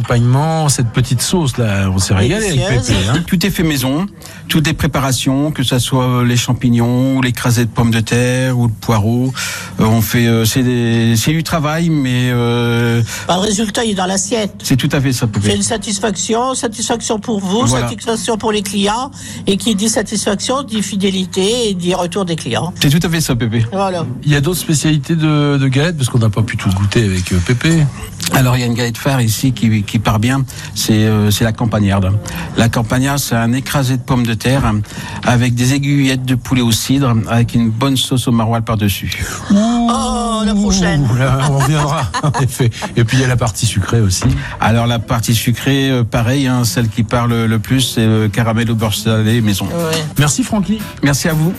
accompagnement, cette petite sauce là, on s'est régalé avec Pépé. Hein. Tout est fait maison, toutes les préparations, que ça soit les champignons, ou l'écrasé de pommes de terre ou le poireau. On fait, c'est du travail, mais le résultat il est dans l'assiette. C'est tout à fait ça, Pépé. C'est une satisfaction pour vous, voilà. Satisfaction pour les clients, et qui dit satisfaction dit fidélité et dit retour des clients. C'est tout à fait ça, Pépé. Voilà. Il y a d'autres spécialités de galettes parce qu'on n'a pas pu tout goûter avec Pépé. Alors il y a une galette phare ici qui part bien, c'est la campagnarde. La campagnarde, c'est un écrasé de pommes de terre avec des aiguillettes de poulet au cidre avec une bonne sauce au maroilles par-dessus. Oh, la prochaine. Là, on reviendra, en effet. Et puis il y a la partie sucrée aussi. Alors la partie sucrée, pareil, celle qui parle le plus, c'est le caramel au beurre salé maison. Ouais. Merci Francky. Merci à vous.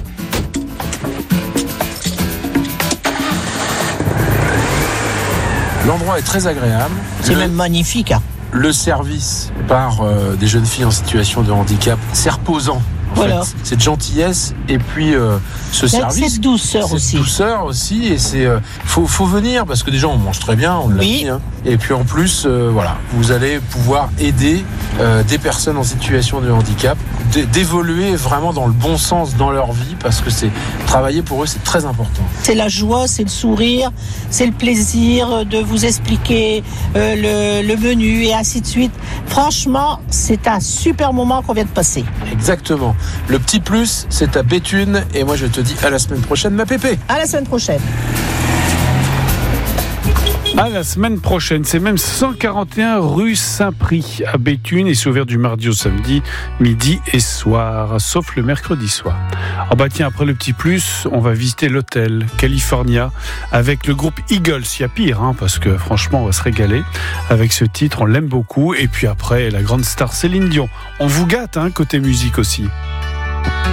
L'endroit est très agréable. C'est même magnifique. Hein. Le service par des jeunes filles en situation de handicap, c'est reposant. Voilà. Fait, cette gentillesse et puis ce service, cette douceur aussi. Et c'est faut venir parce que déjà on mange très bien, on l'a dit. Hein. Et puis en plus, voilà, vous allez pouvoir aider des personnes en situation de handicap d'évoluer vraiment dans le bon sens dans leur vie parce que c'est travailler pour eux, c'est très important. C'est la joie, c'est le sourire, c'est le plaisir de vous expliquer le menu et ainsi de suite. Franchement, c'est un super moment qu'on vient de passer. Exactement. Le petit plus, c'est à Béthune et moi je te dis à la semaine prochaine, ma Pépé. À la semaine prochaine. À la semaine prochaine, c'est même 141 rue Saint-Prix à Béthune et c'est ouvert du mardi au samedi, midi et soir, sauf le mercredi soir. Ah bah tiens, après le petit plus, on va visiter l'hôtel California avec le groupe Eagles. Il y a pire, parce que franchement, on va se régaler avec ce titre, on l'aime beaucoup. Et puis après, la grande star Céline Dion. On vous gâte, côté musique aussi.